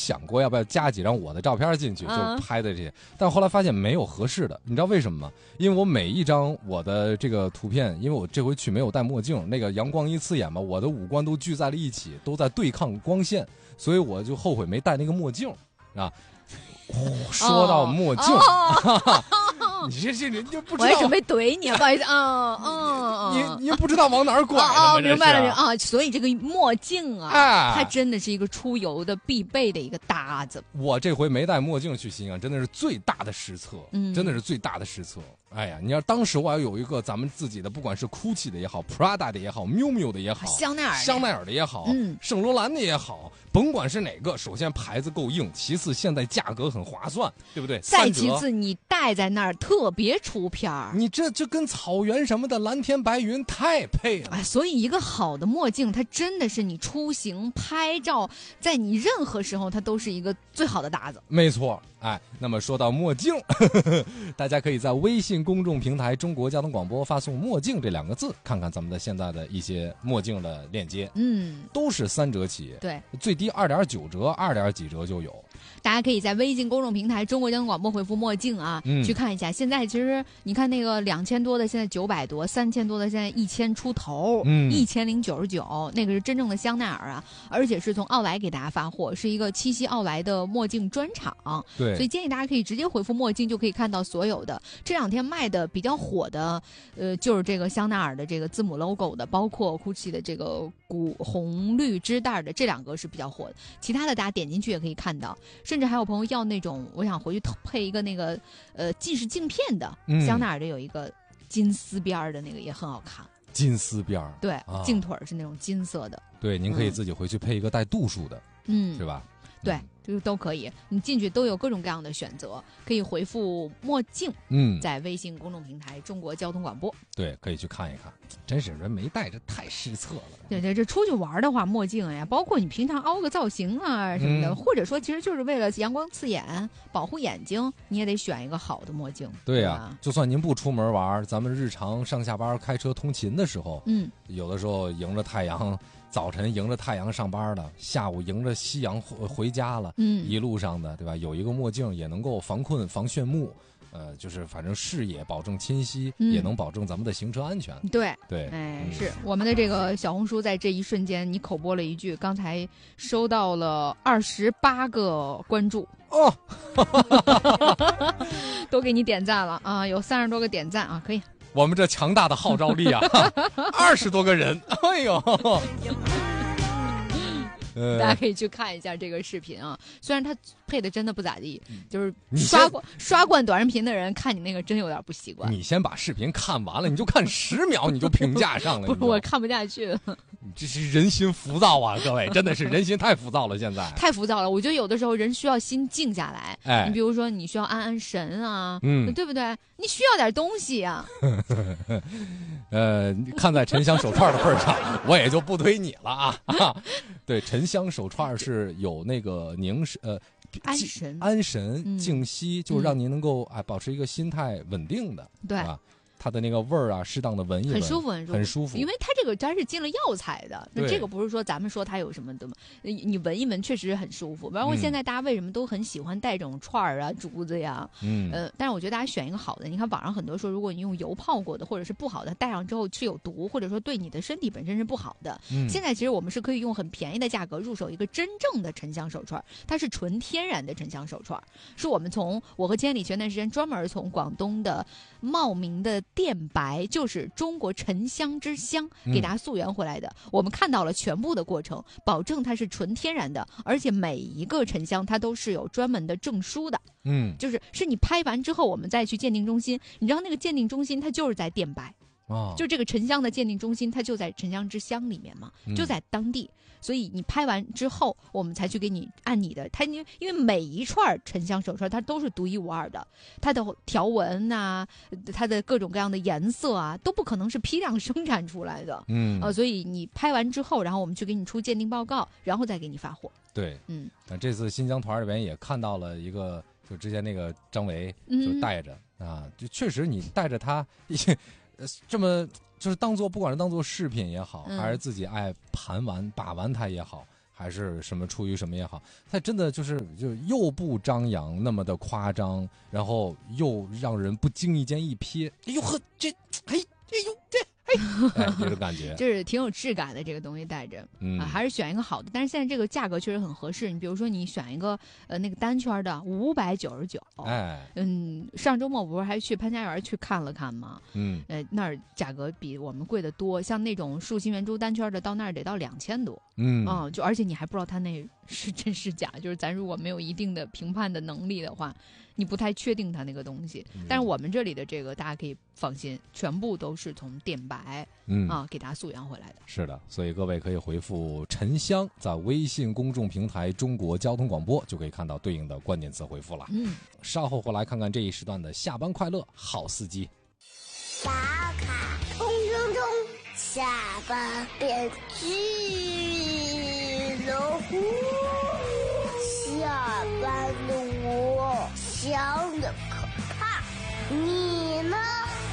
想过要不要加几张我的照片进去，就拍的这些，但后来发现没有合适的，你知道为什么吗？因为我每一张我的这个图片，因为我这回去没有戴墨镜，那个阳光一刺眼嘛，我的五官都聚在了一起，都在对抗光线，所以我就后悔没戴那个墨镜啊。说到墨镜。你这人就不知道， 我也准备怼你，不好意思你也不知道往哪儿拐了明白了啊！所以这个墨镜啊，它真的是一个出游的必备的一个搭子。 我这回没戴墨镜去新疆，真的是最大的失策，真的是最大的失策。哎呀，你要当时我要有一个咱们自己的，不管是 GUCCI 的也好 ，Prada 的也好，miu miu 的也好， 香奈儿的也好，圣罗兰的也好，甭管是哪个，首先牌子够硬，其次现在价格很划算，对不对？ 再其次你戴在那儿特别出片儿， 你这就跟草原什么的蓝天白云太配了。 所以一个好的墨镜，它真的是你出行拍照，在你任何时候它都是一个最好的搭子。 没错。那么说到墨镜，大家可以在微信公众平台中国交通广播发送墨镜这2个字，看看咱们的现在的一些墨镜的链接，都是3折起， 对， 最低2.9折，2点几折就有。 大家可以在微信公众平台中国交通广播回复墨镜啊，去看一下。现在其实你看那个2000多的，现在900多；3000多的，现在1000出头，1099，那个是真正的香奈儿啊，而且是从奥莱给大家发货，是一个七夕奥莱的墨镜专场。 对， 所以建议大家可以直接回复墨镜，就可以看到所有的。这2天卖的比较火的，就是这个香奈儿的这个字母 logo 的，包括 GUCCI 的这个红绿织带的，这2个是比较火的。其他的大家点进去也可以看到。甚至还有朋友要那种，我想回去配一个那个近视镜片的，香奈儿的有一个金丝边的那个也很好看。 金丝边对，镜腿是那种金色的。 对，您可以自己回去配一个带度数的，是吧？ 对，这个都可以，你进去都有各种各样的选择，可以回复墨镜，在微信公众平台中国交通广播， 对，可以去看一看。真是人没戴，这太失策了。 对，这出去玩的话，墨镜呀，包括你平常凹个造型啊什么的，或者说其实就是为了阳光刺眼，保护眼睛，你也得选一个好的墨镜。 对呀，就算您不出门玩，咱们日常上下班开车通勤的时候，有的时候迎着太阳。早晨迎着太阳上班了，下午迎着夕阳回家了，一路上的，对吧？有一个墨镜也能够防困、防眩目，就是反正视野保证清晰，也能保证咱们的行车安全。 对， 是我们的这个小红书在这一瞬间，你口播了一句，刚才收到了28个关注哦，都给你点赞了啊，有30多个点赞啊，可以。 我们这强大的号召力啊，20多个人，哎呦！ 大家可以去看一下这个视频啊，虽然他配的真的不咋地，就是刷惯短视频的人看你那个真有点不习惯。 你先把视频看完了，你就看10秒，你就评价上了。 不是，我看不下去了。 这是人心浮躁啊，各位，真的是人心太浮躁了，现在太浮躁了。我觉得有的时候人需要心静下来，你比如说你需要安安神啊，对不对？你需要点东西啊。 看在沉香手串的份上，我也就不推你了啊。对，沉香手串是有那个安神静息，就让您能够保持一个心态稳定的， 对吧？它的那个味儿啊，适当的闻一闻，很舒服。 因为它这个它是进了药材的，那这个不是说咱们说它有什么的嘛，你闻一闻确实很舒服。包括现在大家为什么都很喜欢戴这种串儿啊、珠子呀，但是我觉得大家选一个好的。你看网上很多说，如果你用油泡过的或者是不好的，戴上之后是有毒，或者说对你的身体本身是不好的。现在其实我们是可以用很便宜的价格入手一个真正的沉香手串，它是纯天然的沉香手串，是我和千里前段时间专门从广东的茂名的电白，就是中国沉香之乡给大家溯源回来的，我们看到了全部的过程，保证它是纯天然的，而且每一个沉香它都是有专门的证书的，就是你拍完之后我们再去鉴定中心，你知道那个鉴定中心它就是在电白，就这个沉香的鉴定中心它就在沉香之乡里面嘛，就在当地，所以你拍完之后我们才去给你按你的，因为每一串沉香手串它都是独一无二的，它的条纹啊，它的各种各样的颜色啊都不可能是批量生产出来的，所以你拍完之后然后我们去给你出鉴定报告，然后再给你发货。 对，这次新疆团里边也看到了一个，就之前那个张维就带着就确实你带着它这么就是不管是当做饰品也好，还是自己爱把玩它也好， 还是什么出于什么也好，它真的就又不张扬那么的夸张，然后又让人不经意间一瞥，哎呦呵，这这种感觉就是挺有质感的这个东西带着，还是选一个好的。但是现在这个价格确实很合适，你比如说你选一个那个单圈的599，上周末不是还去潘家园去看了看吗？那儿价格比我们贵得多，像那种树心圆珠单圈的到那儿得到2000多，就而且你还不知道它那是真是假，就是咱如果没有一定的评判的能力的话，你不太确定它那个东西。但是我们这里的这个大家可以放心，全部都是从电白给大家溯源回来的。 是的，所以各位可以回复沉香，在微信公众平台中国交通广播就可以看到对应的关键词回复了。稍后回来看看这一时段的下班快乐好司机。 打卡冲冲冲，下班别去了呼，下班的我想的可怕，你呢？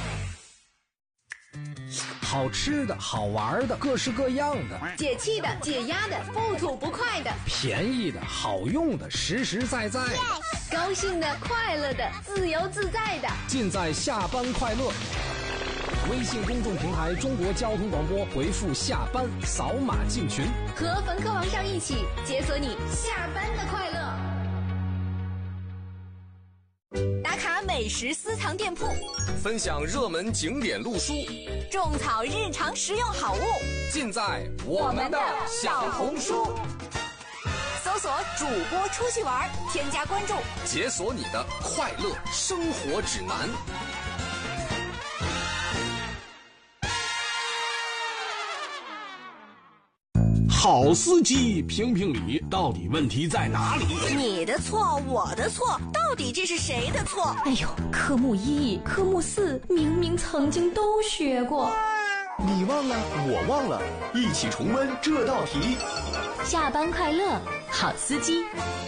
好吃的好玩的各式各样的， 解气的解压的不吐不快的， 便宜的好用的实实在在， 高兴的快乐的自由自在的， 尽在下班快乐。微信公众平台中国交通广播，回复下班扫码进群， 和冯科王上一起解锁你下班的快乐。打卡美食私藏店铺， 分享热门景点路书， 种草日常实用好物， 尽在我们的小红书。 搜索主播出去玩，添加关注， 解锁你的快乐生活指南。 好司机评评理，到底问题在哪里？ 你的错，我的错，到底这是谁的错？ 哎呦，科目1、科目4明明曾经都学过， 你忘了，我忘了，一起重温这道题。 下班快乐，好司机。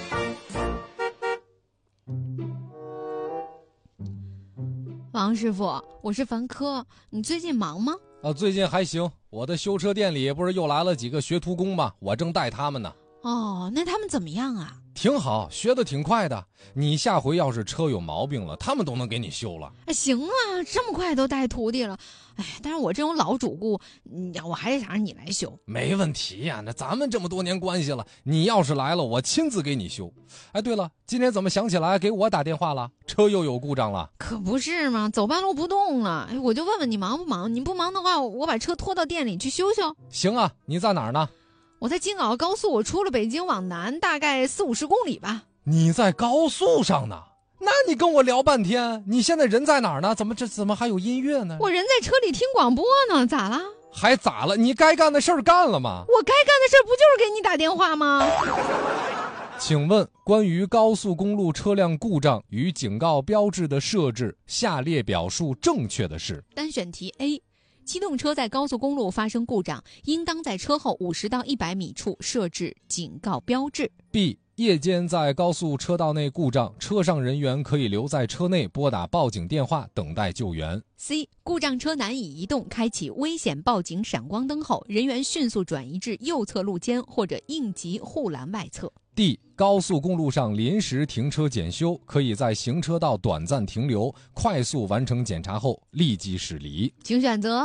王师傅，我是樊科，你最近忙吗？ 最近还行，我的修车店里不是又来了几个学徒工吗？我正带他们呢。 那他们怎么样啊？ 挺好，学得挺快的。你下回要是车有毛病了，他们都能给你修了。 行啊，这么快都带徒弟了。但是我这种老主顾，我还是想让你来修。 没问题呀，那咱们这么多年关系了，你要是来了，我亲自给你修。对了，今天怎么想起来给我打电话了？车又有故障了？ 可不是嘛，走半路不动了。我就问问你忙不忙？你不忙的话，我把车拖到店里去修修。 行啊，你在哪儿呢？ 我在京奥高速，我出了北京往南大概40-50公里吧。 你在高速上呢？那你跟我聊半天，你现在人在哪儿呢？怎么还有音乐呢？ 我人在车里听广播呢，咋了？ 还咋了？你该干的事儿干了吗？ 我该干的事儿不就是给你打电话吗？ 请问关于高速公路车辆故障与警告标志的设置，下列表述正确的是？ 单选题 A，机动车在高速公路发生故障，应当在车后50到100米处设置警告标志。 B， 夜间在高速车道内故障，车上人员可以留在车内拨打报警电话等待救援。 C， 故障车难以移动，开启危险报警闪光灯后，人员迅速转移至右侧路肩或者应急护栏外侧。 D， 高速公路上临时停车检修，可以在行车道短暂停留，快速完成检查后立即驶离。 请选择。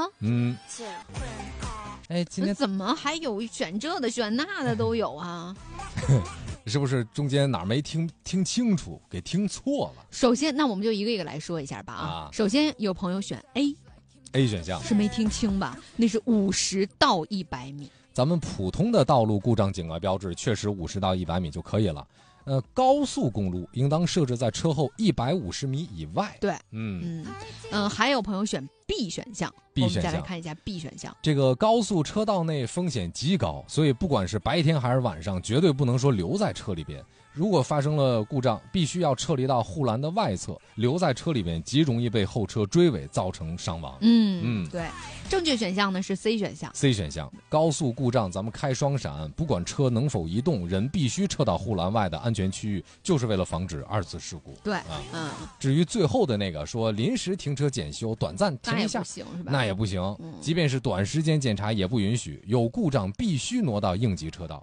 今天怎么还有选这的选那的都有啊？ 是不是中间哪儿没听清楚，给听错了？ 首先，那我们就一个一个来说一下吧首先有朋友选 A 选项是没听清吧？那是50到100米。 咱们普通的道路故障警告标志确实50到100米就可以了。高速公路应当设置在车后150米以外。 对，还有朋友选 B 选项。我们再来看一下 B 选项。 这个高速车道内风险极高，所以不管是白天还是晚上，绝对不能说留在车里边。 如果发生了故障，必须要撤离到护栏的外侧，留在车里面极容易被后车追尾，造成伤亡。 对，正确选项呢是 C 选项。 C 选项，高速故障咱们开双闪，不管车能否移动，人必须撤到护栏外的安全区域，就是为了防止二次事故。 对， 至于最后的那个说临时停车检修，短暂停一下，那也不行，即便是短时间检查也不允许，有故障必须挪到应急车道。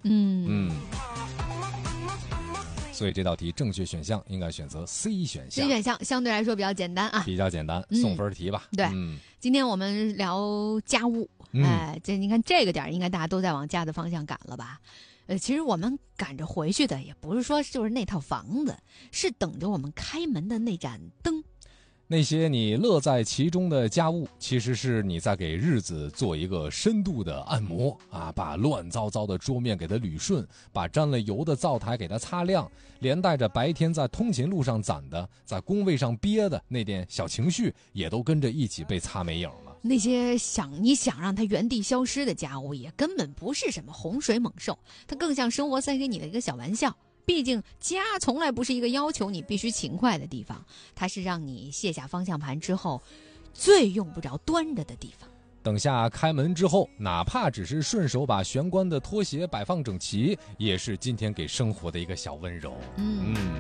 所以这道题正确选项应该选择 C 选项。 C 选项相对来说比较简单啊， 比较简单，送分题吧。 对，今天我们聊家务，这你看这个点应该大家都在往家的方向赶了吧？其实我们赶着回去的也不是说就是那套房子，是等着我们开门的那盏灯。 那些你乐在其中的家务，其实是你在给日子做一个深度的按摩啊！把乱糟糟的桌面给它捋顺，把沾了油的灶台给它擦亮，连带着白天在通勤路上攒的，在工位上憋的那点小情绪，也都跟着一起被擦没影了。 那些你想让它原地消失的家务，也根本不是什么洪水猛兽，它更像生活塞给你的一个小玩笑。毕竟家从来不是一个要求你必须勤快的地方，它是让你卸下方向盘之后最用不着端着的地方。 等下开门之后，哪怕只是顺手把玄关的拖鞋摆放整齐，也是今天给生活的一个小温柔。